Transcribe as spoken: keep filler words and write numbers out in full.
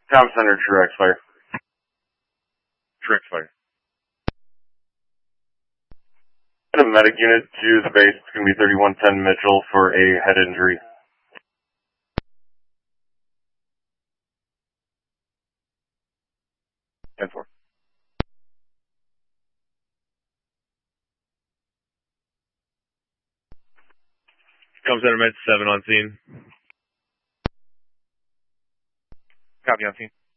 Com Center, True X Fire. True X Fire. A medic unit to the base. It's going to be thirty-one ten Mitchell for a head injury. ten four. Com Center Med seven on scene. Copy on scene.